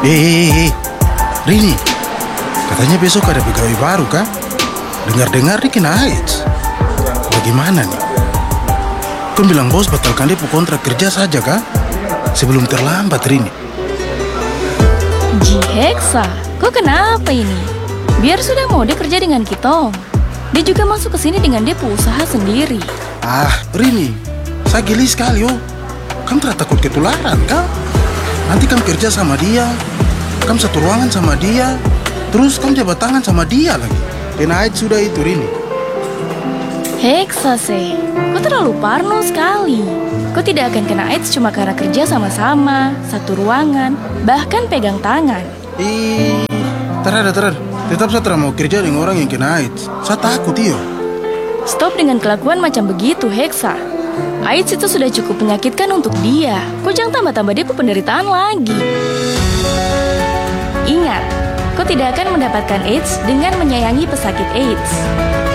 Rini, katanya besok ada pegawai baru kah? Dengar-dengar dia kena AIDS. Bagaimana nih? Kau bilang bos batalkan dia kontrak kerja saja kah? Sebelum terlambat, Rini. Ji Heksa, kok kenapa ini? Biar sudah mau dia kerja dengan kita. Dia juga masuk ke sini dengan dia usaha sendiri. Rini, saya geli sekali Kamu tidak takut ketularan kah? Nanti kamu kerja sama dia, kamu satu ruangan sama dia, terus kamu jabat tangan sama dia lagi. Kena AIDS sudah itu, Rini. Heksa se, kau terlalu parno sekali. Kau tidak akan kena AIDS cuma karena kerja sama-sama, satu ruangan, bahkan pegang tangan. Terada. Tetap saya tidak mau kerja dengan orang yang kena AIDS. Saya takut, iyo. Stop dengan kelakuan macam begitu, Heksa. AIDS itu sudah cukup menyakitkan untuk dia. Kau jangan tambah-tambah dia penderitaan lagi. Ingat, kau tidak akan mendapatkan AIDS dengan menyayangi pesakit AIDS.